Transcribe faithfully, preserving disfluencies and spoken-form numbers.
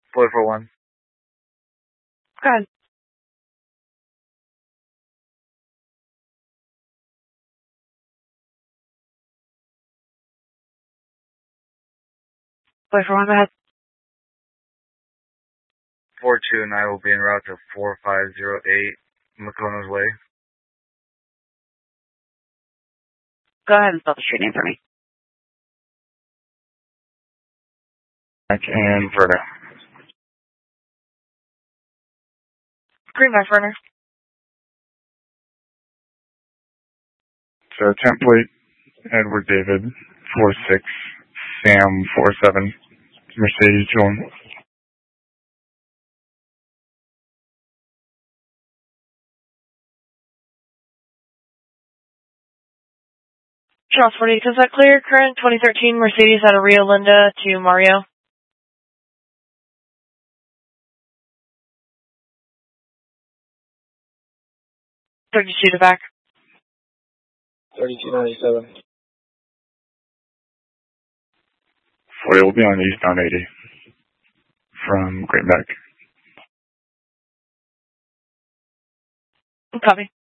four four one. Go ahead. four four one, go ahead. four two and I will be en route to four five zero eight Makono's Way. Go ahead and spell the street name for me. And Verna. Greenback, Verna. So template, Edward David, four six, Sam, four seven, Mercedes, John. Charles forty, is that clear? Current twenty thirteen Mercedes out of Rio Linda to Mario. thirty-two to back. thirty-two ninety-seven. forty will be on eastbound eighty from Greenback. Copy.